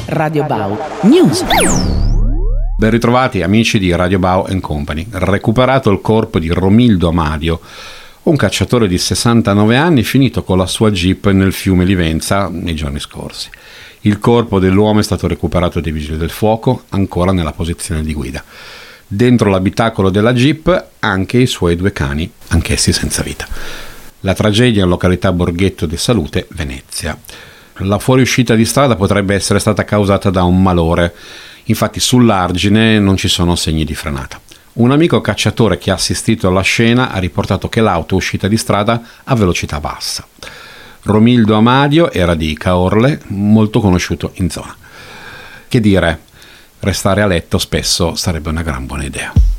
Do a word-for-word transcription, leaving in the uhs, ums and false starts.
Radio Bau News. Ben ritrovati amici di Radio Bau and Company. Recuperato il corpo di Romildo Amadio, un cacciatore di sessantanove anni finito con la sua Jeep nel fiume Livenza nei giorni scorsi. Il corpo dell'uomo è stato recuperato dai vigili del fuoco, ancora nella posizione di guida. Dentro l'abitacolo della Jeep anche i suoi due cani, anch'essi senza vita. La tragedia in località Borghetto di Salute, Venezia. La fuoriuscita di strada potrebbe essere stata causata da un malore, infatti sull'argine non ci sono segni di frenata. Un amico cacciatore che ha assistito alla scena ha riportato che l'auto è uscita di strada a velocità bassa. Romildo Amadio era di Caorle, molto conosciuto in zona. Che dire, restare a letto spesso sarebbe una gran buona idea.